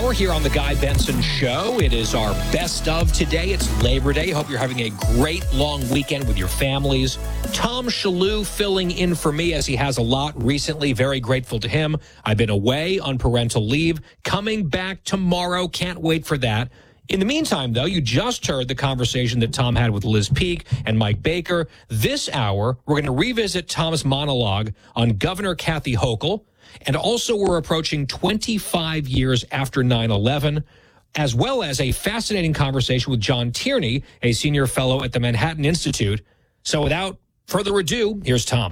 hour here on the Guy Benson Show. It is our best of today. It's Labor Day. Hope you're having a great long weekend with your families. Tom Shalhoub filling in for me as he has a lot recently. Very grateful to him. I've been away on parental leave. Coming back tomorrow. Can't wait for that. In the meantime, though, you just heard the conversation that Tom had with Liz Peek and Mike Baker. This hour, we're going to revisit Tom's monologue on Governor Kathy Hochul. And also, we're approaching 25 years after 9/11, as well as a fascinating conversation with John Tierney, a senior fellow at the Manhattan Institute. So without further ado, here's Tom.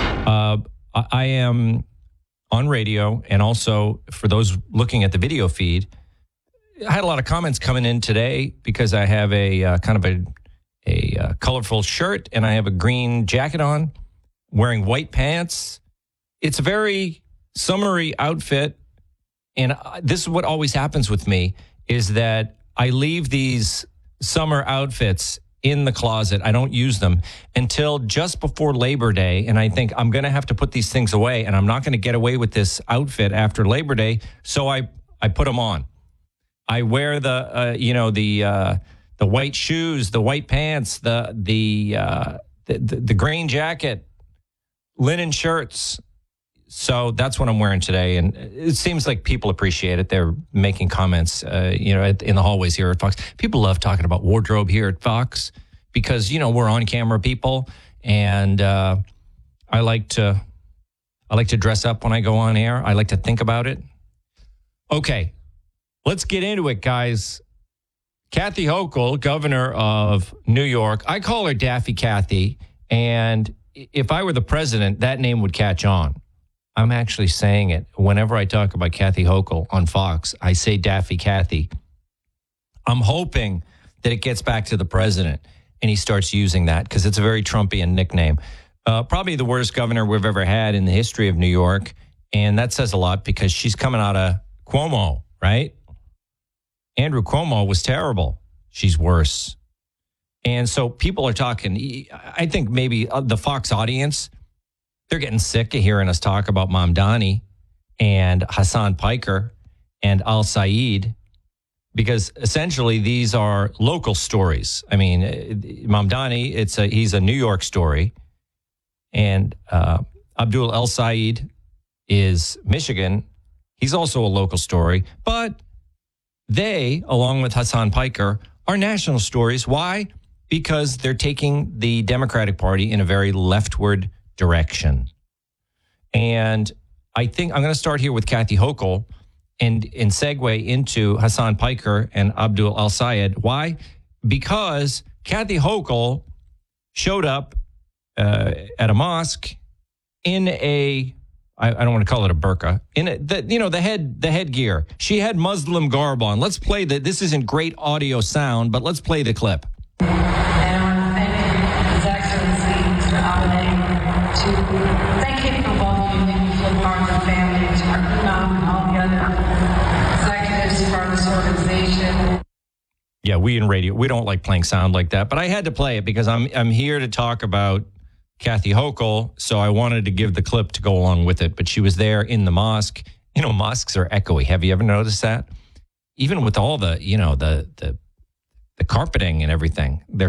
I am on radio, and also for those looking at the video feed, I had a lot of comments coming in today because I have a kind of a colorful shirt and I have a green jacket on, wearing white pants. It's a very summery outfit, and this is what always happens with me, is that I leave these summer outfits in the closet. I don't use them until just before Labor Day, and I think I'm going to have to put these things away, and I'm not going to get away with this outfit after Labor Day, so I put them on. I wear the white shoes, the white pants, the green jacket, linen shirts. So that's what I'm wearing today, and it seems like people appreciate it. They're making comments, in the hallways here at Fox. People love talking about wardrobe here at Fox because we're on camera people, and I like to dress up when I go on air. I like to think about it. Okay. Let's get into it, guys. Kathy Hochul, governor of New York. I call her Daffy Kathy, and if I were the president, that name would catch on. I'm actually saying it. Whenever I talk about Kathy Hochul on Fox, I say Daffy Kathy. I'm hoping that it gets back to the president, and he starts using that because it's a very Trumpian nickname. Probably the worst governor we've ever had in the history of New York, and that says a lot because she's coming out of Cuomo, right? Andrew Cuomo was terrible. She's worse. And so people are talking, I think maybe the Fox audience, they're getting sick of hearing us talk about Mamdani and Hassan Piker and Al Saeed, because essentially these are local stories. I mean, Mamdani, he's a New York story. And Abdul El Saeed is Michigan. He's also a local story. But they, along with Hassan Piker, are national stories. Why? Because they're taking the Democratic Party in a very leftward direction. And I think I'm going to start here with Kathy Hochul and segue into Hassan Piker and Abdul El Sayed. Why? Because Kathy Hochul showed up at a mosque in I don't want to call it a burqa. The headgear. She had Muslim garb on. Let's play this isn't great audio sound, but let's play the clip. And I want to thank His Excellency, Mr. Abedin, to thank him for welcoming me to the Parker family, to our imam and all the other executives for this organization. Yeah, we in radio, we don't like playing sound like that, but I had to play it because I'm here to talk about Kathy Hochul, so I wanted to give the clip to go along with it. But she was there in the mosque. Mosques are echoey. Have you ever noticed that? Even with all the carpeting and everything, they're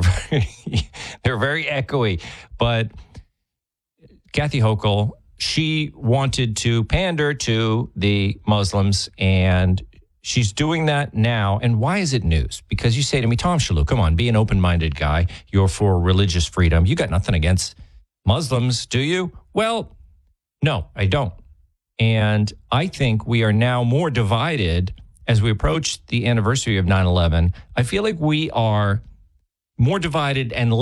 very echoey. But Kathy Hochul, she wanted to pander to the Muslims, and she's doing that now. And why is it news? Because you say to me, Tom Shalhoub, come on, be an open-minded guy. You're for religious freedom. You got nothing against Muslims, do you? Well, no, I don't. And I think we are now more divided as we approach the anniversary of 9/11. I feel like we are more divided and